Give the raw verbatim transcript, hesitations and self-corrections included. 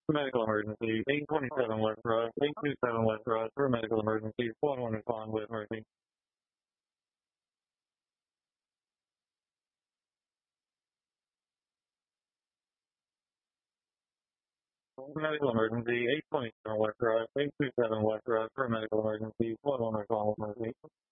Medical emergency, eight twenty-seven West Rush, eight twenty-seven West Rush, for medical emergency, one one respond with mercy. Medical emergency, eight twenty-seven West Rush, eight twenty-seven West Rush, for medical emergency, one one respond with mercy.